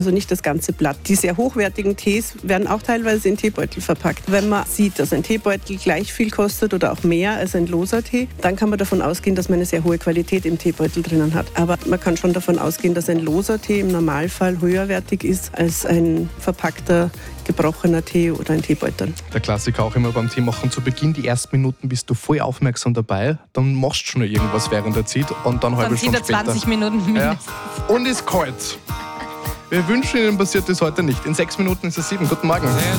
Also nicht das ganze Blatt. Die sehr hochwertigen Tees werden auch teilweise in Teebeutel verpackt. Wenn man sieht, dass ein Teebeutel gleich viel kostet oder auch mehr als ein loser Tee, dann kann man davon ausgehen, dass man eine sehr hohe Qualität im Teebeutel drinnen hat. Aber man kann schon davon ausgehen, dass ein loser Tee im Normalfall höherwertig ist als ein verpackter, gebrochener Tee oder ein Teebeutel. Der Klassiker auch immer beim Tee machen. Zu Beginn, die ersten Minuten bist du voll aufmerksam dabei, dann machst du schon irgendwas während der Zeit und dann halbe Stunde später. 20 Minuten mindestens. Ja. Und ist kalt. Wir wünschen Ihnen passiert das heute nicht. In 6 Minuten ist es 7. Guten Morgen.